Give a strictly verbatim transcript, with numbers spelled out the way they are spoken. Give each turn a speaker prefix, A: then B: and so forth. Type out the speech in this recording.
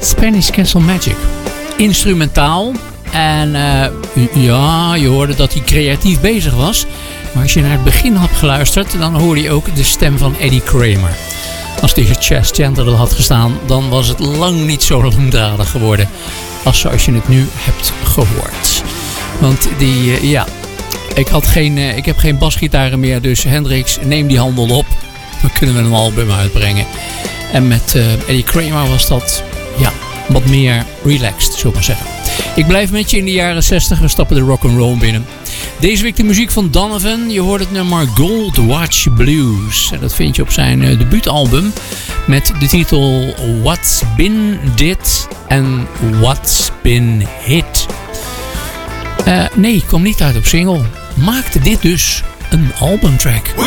A: Spanish Castle Magic. Instrumentaal. En uh, ja, je hoorde dat hij creatief bezig was. Maar als je naar het begin had geluisterd, dan hoorde je ook de stem van Eddie Kramer. Als deze Chas Chandler er had gestaan, dan was het lang niet zo langdradig geworden als zoals je het nu hebt gehoord. Want die, uh, ja, ik, had geen, uh, ik heb geen basgitaren meer, dus Hendrix, neem die handel op. Dan kunnen we een album uitbrengen. En met uh, Eddie Kramer was dat, ja, wat meer relaxed, zullen we maar zeggen. Ik blijf met je in de jaren zestig. We stappen de rock'n'roll binnen. Deze week de muziek van Donovan. Je hoort het nummer Gold Watch Blues. En dat vind je op zijn uh, debuutalbum. Met de titel What's Been Did en What's Been Hit. Uh, nee, kwam niet uit op single. Maakte dit dus een albumtrack.